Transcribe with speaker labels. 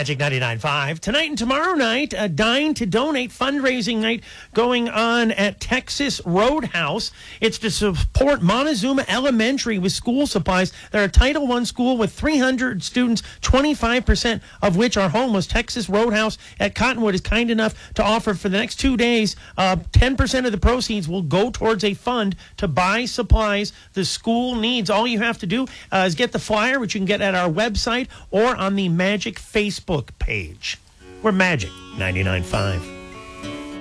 Speaker 1: Magic 99.5. Tonight and tomorrow night, a Dine to Donate fundraising night going on at Texas Roadhouse. It's to support Montezuma Elementary with school supplies. They're a Title I school with 300 students, 25% of which are homeless. Texas Roadhouse at Cottonwood is kind enough to offer for the next 2 days, 10% of the proceeds will go towards a fund to buy supplies the school needs. All you have to do is get the flyer, which you can get at our website or on the Magic Facebook page. We're Magic 99.5.